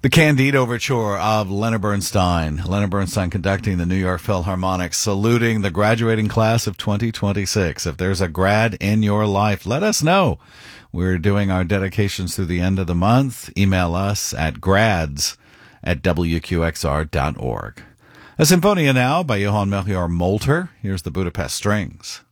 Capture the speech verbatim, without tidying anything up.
The Candide Overture of Leonard Bernstein. Leonard Bernstein conducting the New York Philharmonic, saluting the graduating class of twenty twenty-six. If there's a grad in your life, let us know. We're doing our dedications through the end of the month. Email us at grads at w q x r dot org. A Symphonia now by Johann Melchior Molter. Here's the Budapest Strings.